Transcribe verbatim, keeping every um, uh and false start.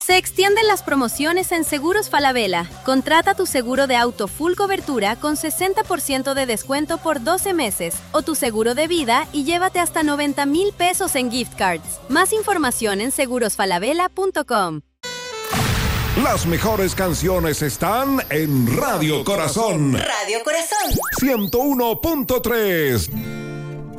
Se extienden las promociones en Seguros Falabella. Contrata tu seguro de auto full cobertura con sesenta por ciento de descuento por doce meses o tu seguro de vida y llévate hasta noventa mil pesos en gift cards. Más información en seguros falabella punto com. Las mejores canciones están en Radio Corazón. Radio Corazón. ciento uno punto tres.